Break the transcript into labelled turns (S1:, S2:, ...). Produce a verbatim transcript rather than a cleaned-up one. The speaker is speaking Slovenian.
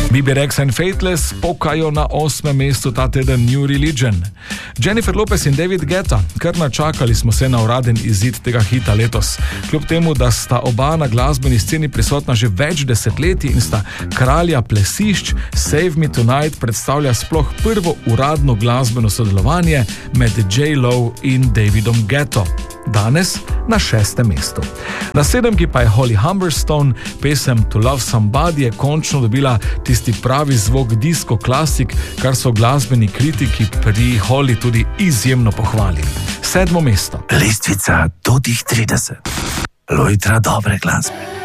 S1: Bibi Rex and Faithless pokajo na osmem mestu ta teden New Religion. Jennifer Lopez in David Guetta, kar načakali smo se na uraden izid tega hita letos. Kljub temu, da sta oba na glasbeni sceni prisotna že več desetletij in sta kralja plesišč, Save Me Tonight predstavlja sploh prvo uradno glasbeno sodelovanje med J-Lo in Davidom Guetto. Danes na šestem mestu. Na sedemki pa je Holly Humberstone, pesem To Love Somebody je končno dobila tisti pravi zvok disco klasik, kar so glasbeni kritiki pri Holly tudi izjemno pohvalili. Sedmo mesto.
S2: Lestvica do tih trideset. Lojtra dobre glasbe.